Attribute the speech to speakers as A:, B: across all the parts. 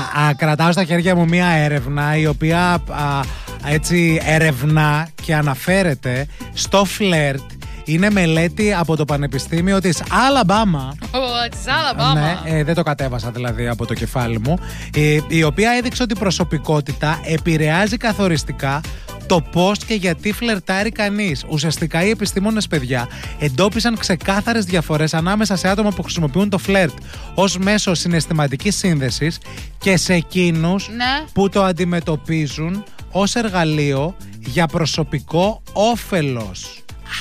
A: Κρατάω στα χέρια μου μία έρευνα η οποία έτσι ερευνά και αναφέρεται στο φλερτ. Είναι μελέτη από το Πανεπιστήμιο της Αλαμπάμα.
B: Της Αλαμπάμα.
A: Ναι, δεν το κατέβασα δηλαδή από το κεφάλι μου. Η οποία έδειξε ότι η προσωπικότητα επηρεάζει καθοριστικά το πώς και γιατί φλερτάρει κανείς. Ουσιαστικά οι επιστήμονες, παιδιά, εντόπισαν ξεκάθαρες διαφορές ανάμεσα σε άτομα που χρησιμοποιούν το φλερτ ως μέσο συναισθηματικής σύνδεσης και σε εκείνους που το αντιμετωπίζουν ως εργαλείο για προσωπικό όφελος.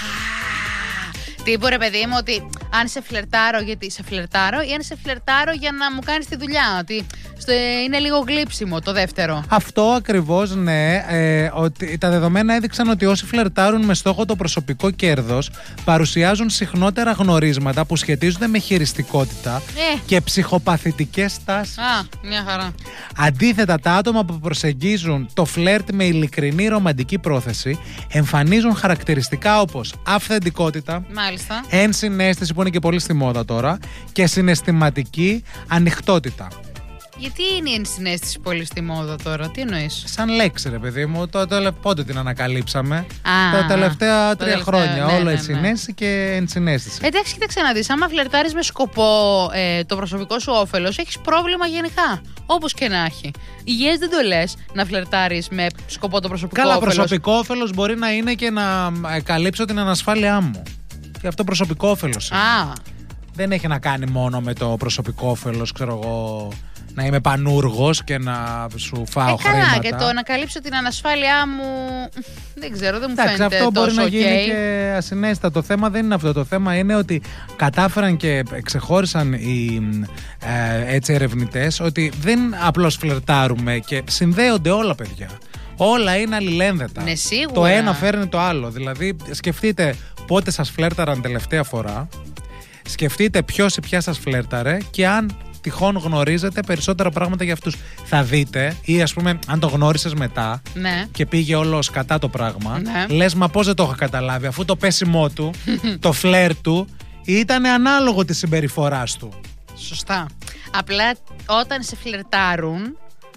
B: Τύπου ρε παιδί μου, ότι αν σε φλερτάρω γιατί σε φλερτάρω ή αν σε φλερτάρω για να μου κάνεις τη δουλειά. Ότι είναι λίγο γλύψιμο το δεύτερο.
A: Αυτό ακριβώς, ναι. Ότι τα δεδομένα έδειξαν ότι όσοι φλερτάρουν με στόχο το προσωπικό κέρδος παρουσιάζουν συχνότερα γνωρίσματα που σχετίζονται με χειριστικότητα και ψυχοπαθητικές τάσεις.
B: Μια χαρά.
A: Αντίθετα, τα άτομα που προσεγγίζουν το φλερτ με ειλικρινή ρομαντική πρόθεση εμφανίζουν χαρακτηριστικά όπως αυθεντικότητα, ενσυναίσθηση που είναι και πολύ στη μόδα τώρα, και συναισθηματική ανοιχτότητα.
B: Γιατί είναι η ενσυναίσθηση πολύ στη μόδα τώρα, τι εννοείς?
A: Σαν λέξη, ρε παιδί μου, πότε την ανακαλύψαμε? Τα τελευταία 3 χρόνια. Όλο ενσυναίσθηση και ενσυναίσθηση.
B: Εντάξει, κοίταξε να δεις, άμα φλερτάρεις με σκοπό το προσωπικό σου όφελος, έχεις πρόβλημα γενικά. Όπως και να έχει. Υγιές δεν το λες να φλερτάρεις με σκοπό το προσωπικό όφελος.
A: Καλά, προσωπικό όφελος μπορεί να είναι και να καλύψω την ανασφάλειά μου. Και αυτό προσωπικό όφελος. Δεν έχει να κάνει μόνο με το προσωπικό όφελος, ξέρω εγώ, να είμαι πανούργος και να σου φάω χρήματα.
B: Καλά, και το να καλύψω την ανασφάλειά μου, δεν ξέρω, δεν μου φαίνεται
A: αυτό μπορεί
B: τόσο
A: να γίνει και ασυναίσθητα. Το θέμα δεν είναι αυτό. Το θέμα είναι ότι κατάφεραν και ξεχώρισαν οι ερευνητές ότι δεν απλώς φλερτάρουμε και συνδέονται όλα, παιδιά. Όλα είναι αλληλένδετα.
B: Ναι, σίγουρα.
A: Το ένα φέρνει το άλλο. Δηλαδή, σκεφτείτε πότε σας φλέρταραν τελευταία φορά. Σκεφτείτε ποιος ή ποια σας φλέρταρε και αν τυχόν γνωρίζετε περισσότερα πράγματα για αυτούς. Θα δείτε, ή ας πούμε, αν το γνώρισες μετά και πήγε όλο κατά το πράγμα, λες, μα πώς δεν το είχα καταλάβει, αφού το πέσιμό του, το φλερ του, ήταν ανάλογο της συμπεριφοράς του.
B: Σωστά. Απλά όταν σε φλερτάρουν,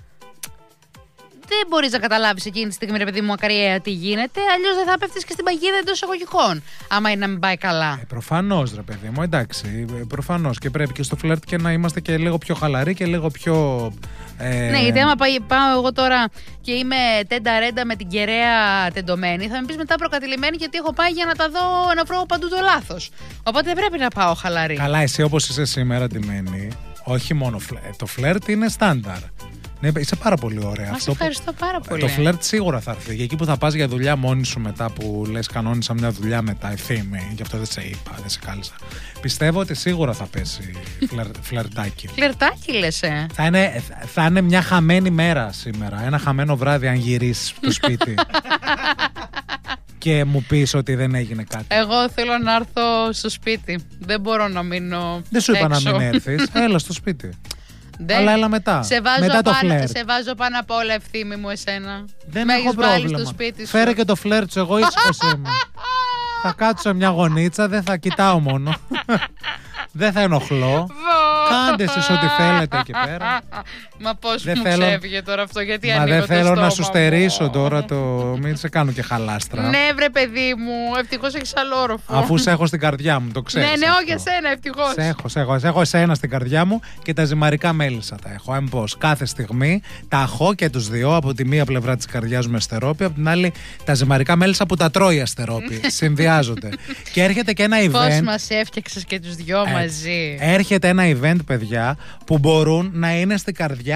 B: δεν μπορείς να καταλάβεις εκείνη τη στιγμή, ρε παιδί μου, ακαριέα τι γίνεται. Αλλιώς δεν θα πέφτεις και στην παγίδα εντός εισαγωγικών. Άμα είναι να μην πάει καλά.
A: Προφανώς, ρε παιδί μου, εντάξει. Προφανώς και πρέπει και στο φλερτ και να είμαστε και λίγο πιο χαλαροί και λίγο πιο.
B: Ναι, γιατί άμα πάω εγώ τώρα και είμαι τέντα-ρέντα με την κεραία τεντωμένη, θα με πεις μετά προκατηλημένη γιατί έχω πάει για να τα δω, να βρω παντού το λάθος. Οπότε δεν πρέπει να πάω χαλαρή.
A: Καλά, εσύ όπως είσαι σήμερα ντυμένη, όχι μόνο το φλερτ είναι στάνταρ. Ναι, είσαι πάρα πολύ ωραία.
B: Μας ευχαριστώ πάρα πολύ.
A: Το φλερτ σίγουρα θα έρθει. Για εκεί που θα πας για δουλειά μόνη σου μετά, που λες κανόνισα μια δουλειά μετά, ευθύμη, γι' αυτό δεν σε είπα, δεν σε κάλεσα. Πιστεύω ότι σίγουρα θα πέσει φλερτάκι.
B: Φλερτάκι λες,
A: Θα είναι μια χαμένη μέρα σήμερα. Ένα χαμένο βράδυ αν γυρίσεις στο σπίτι. Και μου πεις ότι δεν έγινε κάτι.
B: Εγώ θέλω να έρθω στο σπίτι. Δεν μπορώ να μείνω.
A: Δεν σου είπα να μην έρθεις. Έλα στο σπίτι. Αλλά έλα μετά. Μετά το φλερτ.
B: Σε βάζω πάνω απ' όλα, ευθύμη μου, εσένα.
A: Δεν έχω πρόβλημα.
B: Στο σπίτι σου.
A: Φέρε και το φλερτ σου, εγώ ήσυχος είμαι. Θα κάτσω σε μια γωνίτσα, δεν θα κοιτάω μόνο. Δεν θα ενοχλώ. Κάντε εσείς ό,τι θέλετε εκεί πέρα.
B: Μα πώς μου ξέφυγε τώρα αυτό, γιατί ανοίγω το
A: στόμα. Μα δεν θέλω να σου
B: μου.
A: στερήσω τώρα το. Μην σε κάνω και χαλάστρα.
B: Ναι, βρε παιδί μου, ευτυχώς έχεις άλλο όροφο.
A: Αφού σε έχω στην καρδιά μου, το ξέρεις.
B: Ναι, όχι για σένα, ευτυχώς.
A: Σε έχω εσένα στην καρδιά μου και τα ζυμαρικά μέλισσα τα έχω. Αν πως κάθε στιγμή τα έχω και τους δύο, από τη μία πλευρά της καρδιάς μου αστερόπι, από την άλλη τα ζυμαρικά μέλισσα που τα τρώει αστερόπι. Συνδυάζονται. Και έρχεται και ένα event.
B: Πώς μας έφτιαξες και τους δυο μαζί.
A: Έρχεται ένα event, παιδιά, που μπορούν να είναι στην καρδιά